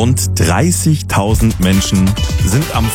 Rund 30.000 Menschen sind am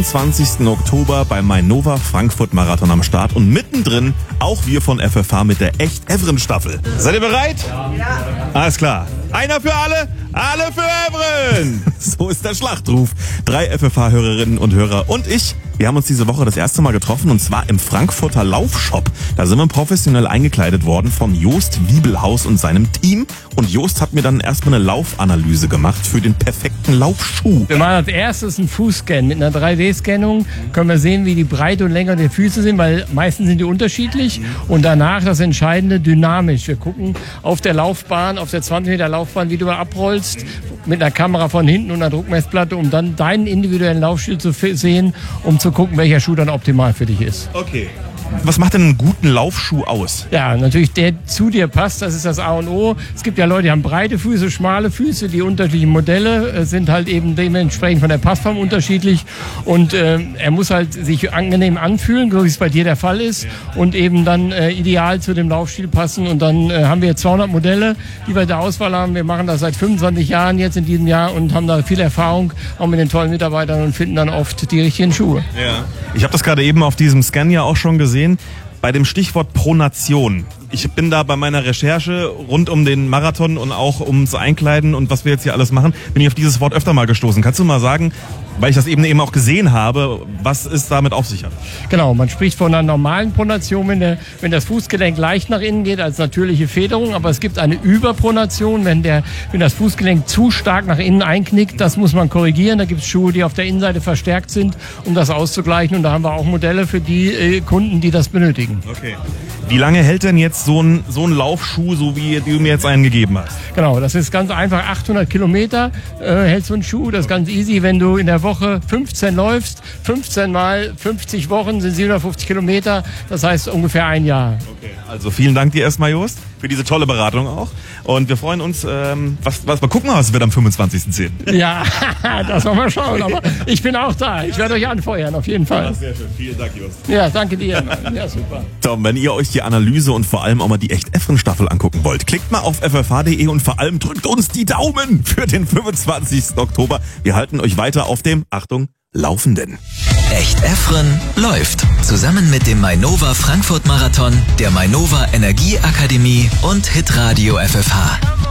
25. Oktober beim Mainova Frankfurt Marathon am Start und mittendrin auch wir von FFH mit der Echt Evren Staffel. Seid ihr bereit? Ja. Alles klar. Einer für alle, alle für Evren! So ist der Schlachtruf. 3 FFH-Hörerinnen und Hörer und ich, wir haben uns diese Woche das erste Mal getroffen und zwar im Frankfurter Laufshop. Da sind wir professionell eingekleidet worden von Jost Wiebelhaus und seinem Team. Und Jost hat mir dann erstmal eine Laufanalyse gemacht für den perfekten Laufschuh. Wir machen als erstes einen Fußscan. Mit einer 3D-Scannung können wir sehen, wie die Breite und Länge der Füße sind, weil meistens sind die unterschiedlich. Und danach das Entscheidende dynamisch. Wir gucken auf der Laufbahn, auf der 20 Meter Laufbahn, wie du abrollst, mit einer Kamera von hinten und einer Druckmessplatte, um dann deinen individuellen Laufstil zu sehen, um zu gucken, welcher Schuh dann optimal für dich ist. Okay. Was macht denn einen guten Laufschuh aus? Ja, natürlich der zu dir passt, das ist das A und O. Es gibt ja Leute, die haben breite Füße, schmale Füße, die unterschiedlichen Modelle sind halt eben dementsprechend von der Passform unterschiedlich und er muss halt sich angenehm anfühlen, so wie es bei dir der Fall ist und eben dann ideal zu dem Laufstil passen und dann haben wir 200 Modelle, die wir da Auswahl haben. Wir machen das seit 25 Jahren jetzt in diesem Jahr und haben da viel Erfahrung, auch mit den tollen Mitarbeitern und finden dann oft die richtigen Schuhe. Ja. Ich habe das gerade eben auf diesem Scan ja auch schon gesehen. Bei dem Stichwort Pronation. Ich bin da bei meiner Recherche rund um den Marathon und auch ums Einkleiden und was wir jetzt hier alles machen, bin ich auf dieses Wort öfter mal gestoßen. Kannst du mal sagen, weil ich das eben auch gesehen habe, was es damit auf sich hat? Genau, man spricht von einer normalen Pronation, wenn das Fußgelenk leicht nach innen geht als natürliche Federung, aber es gibt eine Überpronation, wenn das Fußgelenk zu stark nach innen einknickt, das muss man korrigieren. Da gibt es Schuhe, die auf der Innenseite verstärkt sind, um das auszugleichen und da haben wir auch Modelle für die Kunden, die das benötigen. Okay. Wie lange hält denn jetzt so ein Laufschuh, so wie du mir jetzt einen gegeben hast? Genau, das ist ganz einfach. 800 Kilometer hält so ein Schuh. Das ist ganz easy, wenn du in der Woche 15 läufst. 15 mal 50 Wochen sind 750 Kilometer. Das heißt ungefähr ein Jahr. Okay, also vielen Dank dir erstmal, Jost, für diese tolle Beratung auch. Und wir freuen uns, mal gucken, was wird am 25.10. Ja, das wollen wir schauen. Aber ich bin auch da. Ich werde euch anfeuern, auf jeden Fall. Ja, sehr schön. Vielen Dank, Jost. Ja, danke dir. Ja, super. Tom, wenn ihr euch die Analyse und vor allem auch mal die Echt Evren Staffel angucken wollt, klickt mal auf ffh.de und vor allem drückt uns die Daumen für den 25. Oktober. Wir halten euch weiter auf dem, Achtung, Laufenden. Echt Evren läuft. Zusammen mit dem Mainova Frankfurt Marathon, der Mainova Energieakademie und Hitradio FFH.